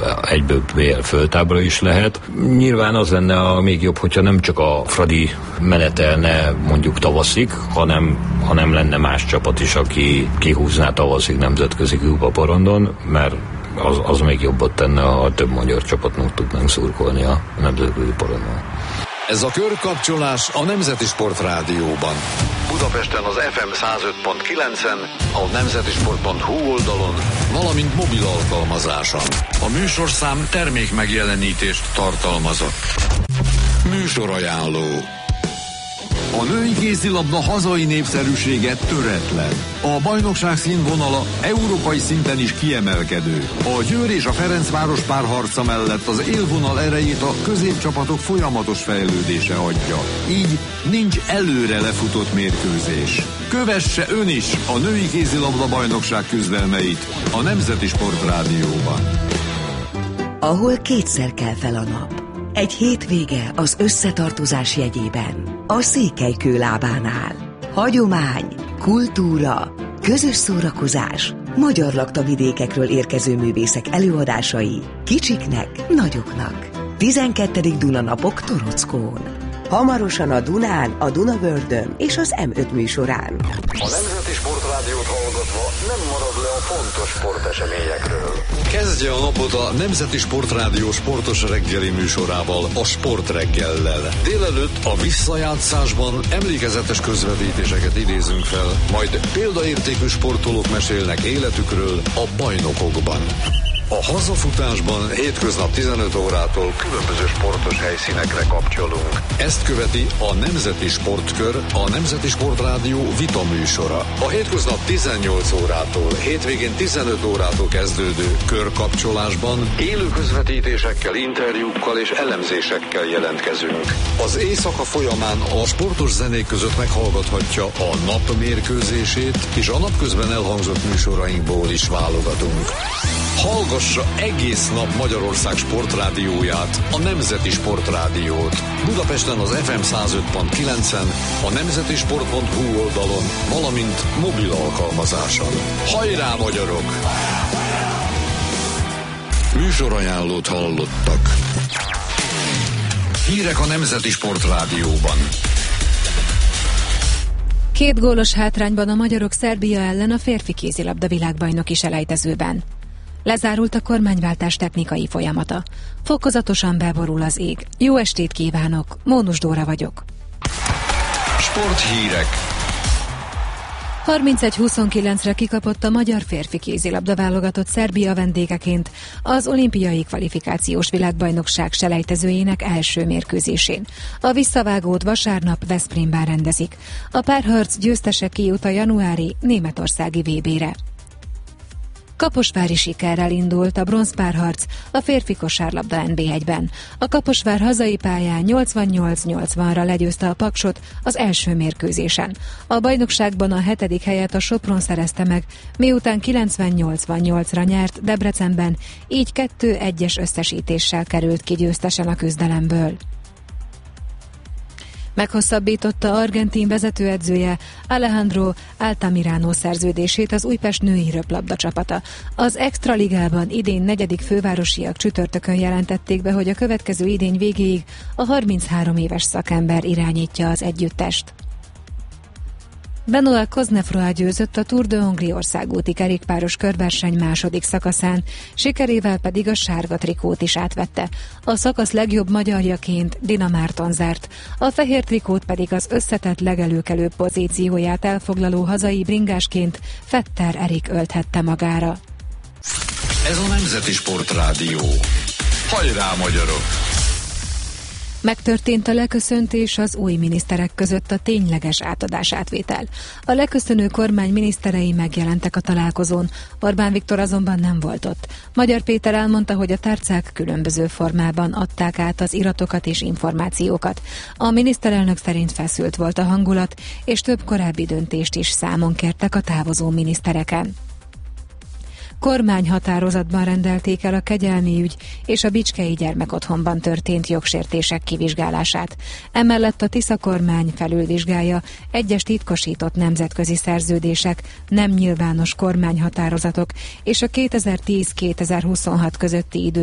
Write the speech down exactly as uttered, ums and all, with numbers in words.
egyből bé el föltábra is lehet. Nyilván az lenne a még jobb, hogyha nem csak a Fradi menetelne mondjuk tavaszig, hanem, hanem lenne más csapat is, aki kihúzná tavaszig nemzetközi kupaporondon, mert az, az még jobbat tenne, ha több magyar csapatnak tudnánk szurkolni a nemzetközi porondon. Ez a körkapcsolás a Nemzeti Sport Rádióban. Budapesten az ef em száz öt pont kilencen, a nemzetisport pont hu oldalon, valamint mobil alkalmazáson. A műsorszám termék megjelenítést tartalmazott. Műsorajánló. A női kézilabda hazai népszerűsége töretlen. A bajnokság színvonala európai szinten is kiemelkedő. A Győr és a Ferencváros párharca mellett az élvonal erejét a középcsapatok folyamatos fejlődése adja. Így nincs előre lefutott mérkőzés. Kövesse ön is a női kézilabda bajnokság küzdelmeit a Nemzeti Sport Rádióban. Ahol kétszer kell fel a nap. Egy hétvége az összetartozás jegyében. A Székelykő lábánál. Hagyomány, kultúra, közös szórakozás, magyar laktavidékekről érkező művészek előadásai, kicsiknek, nagyoknak. tizenkettedik Dunanapok Torockón. Hamarosan a Dunán, a Dunavördön és az em öt műsorán. A Nemzeti Sportrádiót hallgatva nem marad le a fontos sporteseményekről. Kezdje a napot a Nemzeti Sportrádió sportos reggeli műsorával, a Sportreggellel. Délelőtt a visszajátszásban emlékezetes közvetítéseket idézünk fel, majd példaértékű sportolók mesélnek életükről a bajnokokban. A hazafutásban hétköznap tizenöt órától különböző sportos helyszínekre kapcsolunk. Ezt követi a Nemzeti Sportkör, a Nemzeti Sportrádió vita műsora. A hétköznap tizennyolc órától, hétvégén tizenöt órától kezdődő körkapcsolásban élő közvetítésekkel, interjúkkal és elemzésekkel jelentkezünk. Az éjszaka folyamán a sportos zenék között meghallgathatja a nap mérkőzését, és a napközben elhangzott műsorainkból is válogatunk. Hallgassa egész nap Magyarország sportrádióját, a Nemzeti Sportrádiót. Budapesten az ef em száz öt pont kilencen, a nemzetisport pont hu oldalon, valamint mobil alkalmazáson. Hajrá, magyarok! Műsorajánlót hallottak. Hírek a Nemzeti Sportrádióban. Két gólos hátrányban a magyarok Szerbia ellen a férfi kézilabda világbajnoki selejtezőben. Lezárult a kormányváltás technikai folyamata. Fokozatosan beborul az ég. Jó estét kívánok, Mónus Dóra vagyok. Sporthírek. harmincegy huszonkilencre kikapott a magyar férfi kézilabda válogatott Szerbia vendégeként az olimpiai kvalifikációs világbajnokság selejtezőjének első mérkőzésén. A visszavágót vasárnap Veszprémben rendezik. A párharc győztese kijut a januári németországi vé bére. Kaposvári sikerrel indult a bronzpárharc a férfi kosárlabda en bé egyben. A Kaposvár hazai pályán nyolcvannyolc nyolcvanra legyőzte a Paksot az első mérkőzésen. A bajnokságban a hetedik helyet a Sopron szerezte meg, miután kilencven nyolcvannyolcra nyert Debrecenben, így kettő egyes összesítéssel került ki győztesen a küzdelemből. Meghosszabbította argentin vezetőedzője Alejandro Altamirano szerződését az Újpest női röplabda csapata. Az Extraligában idén negyedik fővárosiak csütörtökön jelentették be, hogy a következő idény végéig a harminchárom éves szakember irányítja az együttest. Benoît Cosnefroy győzött a Tour de Hongrie országúti kerékpáros körverseny második szakaszán, sikerével pedig a sárga trikót is átvette. A szakasz legjobb magyarjaként Dina Márton zárt, a fehér trikót pedig az összetett legelőkelőbb pozícióját elfoglaló hazai bringásként Fetter Erik ölthette magára. Ez a Nemzeti Sportrádió. Hajrá, magyarok! Megtörtént a leköszöntés az új miniszterek között a tényleges átadás-átvétel. A leköszönő kormány miniszterei megjelentek a találkozón, Orbán Viktor azonban nem volt ott. Magyar Péter elmondta, hogy a tárcák különböző formában adták át az iratokat és információkat. A miniszterelnök szerint feszült volt a hangulat, és több korábbi döntést is számon kértek a távozó minisztereken. Kormányhatározatban rendelték el a Kegyelmi ügy és a Bicskei gyermekotthonban történt jogsértések kivizsgálását. Emellett a Tisza kormány felülvizsgálja egyes titkosított nemzetközi szerződések, nem nyilvános kormányhatározatok és a kétezer-tíz-kétezer-huszonhat közötti idő